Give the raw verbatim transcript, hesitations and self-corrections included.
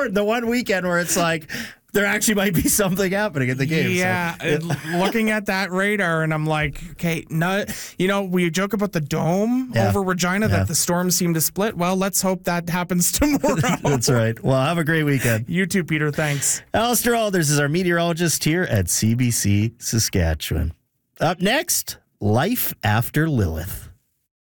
important. The one weekend where it's like, there actually might be something happening at the game. Yeah, so. looking at that radar, and I'm like, okay, no, you know, we joke about the dome yeah. over Regina yeah. that the storms seem to split. Well, let's hope that happens tomorrow. That's right. Well, have a great weekend. You too, Peter. Thanks. Alistair Alders is our meteorologist here at C B C Saskatchewan. Up next, Life After Lilith.